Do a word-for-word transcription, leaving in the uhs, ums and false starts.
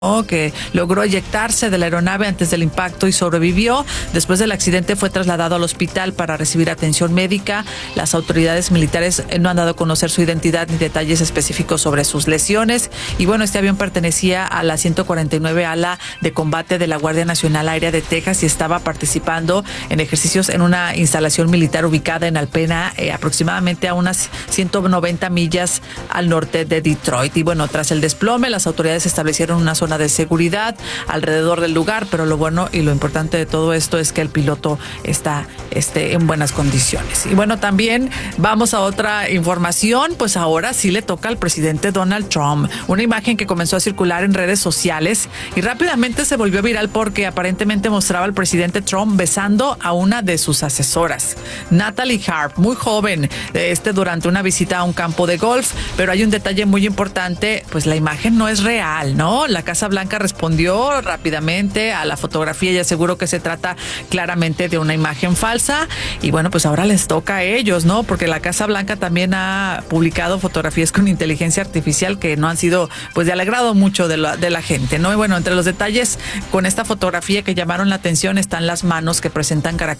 que logró eyectarse de la aeronave antes del impacto y sobrevivió. Después del accidente fue trasladado al hospital para recibir atención médica. Las autoridades militares no han dado a conocer su identidad ni detalles específicos sobre sus lesiones. Y bueno, este avión pertenecía a la ciento cuarenta y nueve ala de combate de la Guardia Nacional Aérea de Texas y estaba participando en ejercicios en una instalación militar ubicada en Alpena, eh, aproximadamente a unas ciento noventa millas al norte de Detroit. Y bueno, tras el desplome, las autoridades establecieron una zona de seguridad alrededor del lugar, pero lo bueno y lo importante de todo esto es que el piloto está este, en buenas condiciones. Y bueno, también vamos a otra información, pues ahora sí le toca al presidente Donald Trump. Una imagen que comenzó a circular en redes sociales y rápidamente se volvió viral porque aparentemente mostraba al presidente Trump besando a una de sus asesoras, Natalie Harp, muy joven, este durante una visita a un campo de golf, pero hay un detalle muy importante, pues la imagen no es real, ¿no? La Casa Blanca respondió rápidamente a la fotografía y aseguró que se trata claramente de una imagen falsa. Y bueno, pues ahora les toca a ellos, ¿no? Porque la Casa Blanca también ha publicado fotografías con inteligencia artificial que no han sido, pues, de alegrado mucho de la, de la gente, ¿no? Y bueno, entre los detalles con esta fotografía que llamaron la atención están las manos que presentan características